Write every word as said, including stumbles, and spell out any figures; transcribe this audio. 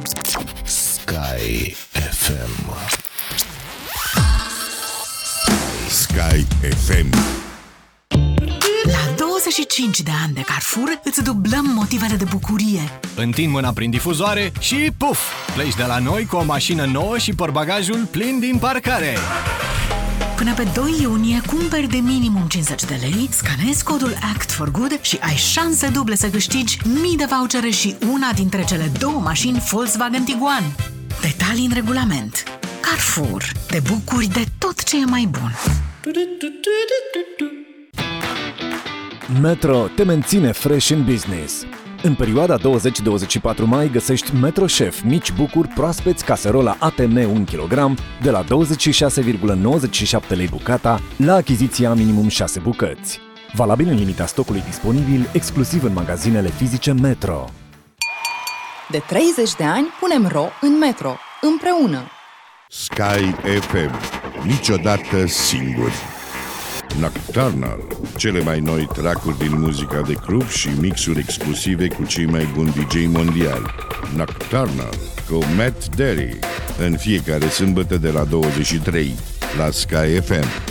Sky F M. Sky F M. La douăzeci și cinci de ani de Carrefour îți dublăm motivele de bucurie. Întind mâna prin difuzoare și puf! Pleci de la noi cu o mașină nouă și portbagajul plin din parcare. Până pe doi iunie cumperi de minimum cincizeci de lei, scanezi codul Act for Good și ai șanse duble să câștigi mii de vouchere și una dintre cele două mașini Volkswagen Tiguan. Detalii în regulament. Carrefour. Te bucuri de tot ce e mai bun. Metro te menține fresh în business. În perioada douăzeci - douăzeci și patru mai găsești Metro Chef mici bucuri proaspeți caserola A T M unu kilogram de la douăzeci și șase virgulă nouăzeci și șapte lei bucata la achiziția minimum șase bucăți. Valabil în limita stocului disponibil, exclusiv în magazinele fizice Metro. De treizeci de ani punem ro în Metro, împreună. Sky F M. Niciodată singuri. Nocturnal. Cele mai noi track-uri din muzica de club și mixuri exclusive cu cei mai buni D J mondiali. Nocturnal cu Matt Darey. În fiecare sâmbătă de la douăzeci și trei la Sky F M.